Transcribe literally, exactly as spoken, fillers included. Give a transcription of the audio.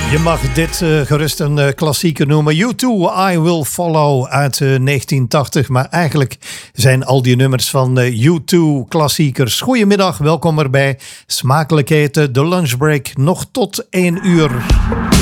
Je mag dit uh, gerust een uh, klassieker noemen. U two, I Will Follow uit uh, negentien tachtig. Maar eigenlijk zijn al die nummers van uh, U two klassiekers. Goedemiddag, welkom erbij. Smakelijk eten, de lunchbreak nog tot één uur.